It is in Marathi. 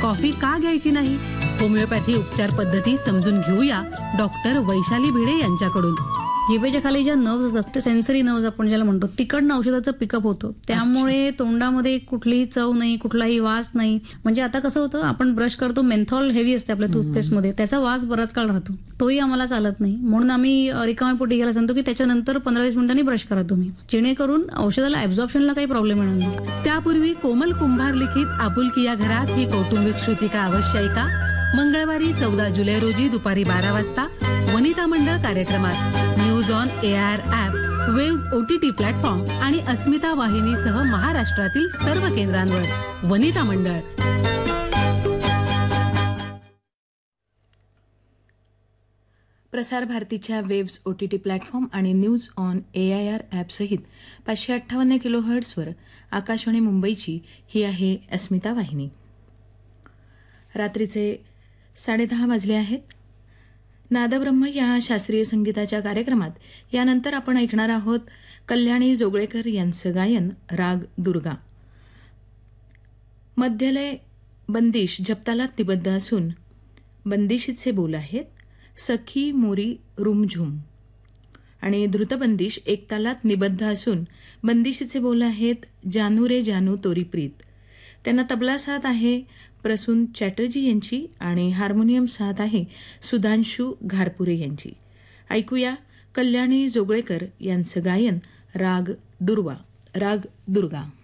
कॉफी का घ्यायची नाही? होमिओपॅथी उपचार पद्धती समजून घेऊया डॉक्टर वैशाली भिडे यांच्याकडून. जिभेच्या खाली ज्या नर्व्स असतात, सेन्सरी नर्व्स आपण ज्याला म्हणतो, तिकडनं औषधाचं पिकअप होतं. त्यामुळे तोंडामध्ये कुठलीही चव नाही, कुठलाही वास नाही. म्हणजे आता कसं होतं, आपण ब्रश करतो, मेन्थॉल हेवी असते आपल्या टूथपेस्टमध्ये, त्याचा वास बराच काळ राहतो, तोही आम्हाला चालत नाही. म्हणून आम्ही रिकाम्या पोटी घ्यायला सांगतो की त्याच्यानंतर 15-20 मिनिटांनी ब्रश करा तुम्ही, जेणेकरून औषधाला ऍब्झॉर्प्शनला काही प्रॉब्लेम येणार नाही. त्यापूर्वी कोमल कुंभार लिखित आपुलकी या घरात ही कौटुंबिक श्रुतिका अवश्य ऐका. मंगळवारी 14 जुलै रोजी दुपारी 12 वाजता वनिता मंडळ कार्यक्रमात news on AIR app, waves OTT platform आणि अस्मिता वाहिनीसह महाराष्ट्रातील सर्व केंद्रांवर वनिता मंडळ. प्रसार भारतीच्या वेव्ज OTT प्लॅटफॉर्म आणि न्यूज ऑन AIR ॲपसहित 558 किलोहर्ट्झवर आकाशवाणी मुंबईची ही आहे अस्मिता वाहिनी. रात्रीचे 10:30 वाजले आहेत. नादब्रह्म या शास्त्रीय संगीताच्या कार्यक्रमात यानंतर आपण ऐकणार आहोत कल्याणी जोगळेकर यांचं गायन राग दुर्गा. मध्यलय बंदिश जपतालात निबद्ध असून बंदिशीचे बोल आहेत सखी मोरी रुमझुम, आणि द्रुतबंदिश एकतालात निबद्ध असून बंदिशीचे बोल आहेत जानू रे जानू तोरी प्रीत. त्यांना तबला साथ आहे प्रसून चॅटर्जी यांची आणि हार्मोनियम साथ आहे सुधांशू घारपुरे यांची. ऐकूया कल्याणी जोगळेकर यांचं गायन राग दुर्गा.